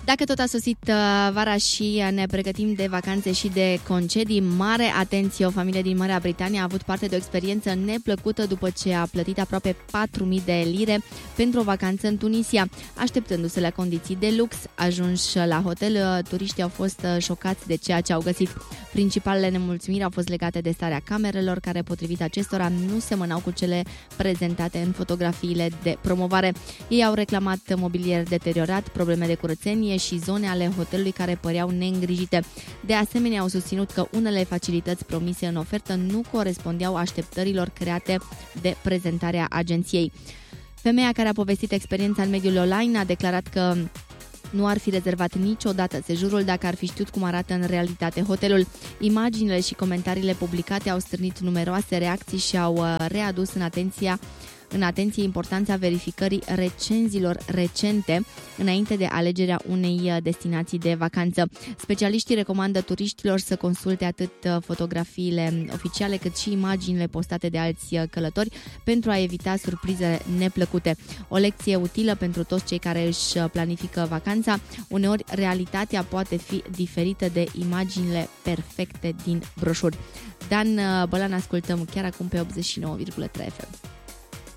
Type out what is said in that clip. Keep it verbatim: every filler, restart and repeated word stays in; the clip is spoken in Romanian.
Dacă tot a sosit vara și ne pregătim de vacanțe și de concedii, mare atenție, o familie din Marea Britanie a avut parte de o experiență neplăcută după ce a plătit aproape patru mii de lire pentru o vacanță în Tunisia. Așteptându-se la condiții de lux, ajunși la hotel, turiștii au fost șocați de ceea ce au găsit. Principalele nemulțumiri au fost legate de starea camerelor, care, potrivit acestora, nu semănau cu cele prezentate în fotografiile de promovare. Ei au reclamat mobilier deteriorat, probleme de curățenie și zone ale hotelului care păreau neîngrijite. De asemenea, au susținut că unele facilități promise în ofertă nu corespundeau așteptărilor create de prezentarea agenției. Femeia care a povestit experiența în mediul online a declarat că nu ar fi rezervat niciodată sejurul dacă ar fi știut cum arată în realitate hotelul. Imaginile și comentariile publicate au strânit numeroase reacții și au readus în atenția în atenție importanța verificării recenzilor recente înainte de alegerea unei destinații de vacanță. Specialiștii recomandă turiștilor să consulte atât fotografiile oficiale cât și imaginile postate de alți călători pentru a evita surprize neplăcute. O lecție utilă pentru toți cei care își planifică vacanța. Uneori realitatea poate fi diferită de imaginile perfecte din broșuri. Dan Bălan ascultăm chiar acum pe optzeci și nouă virgulă trei F M.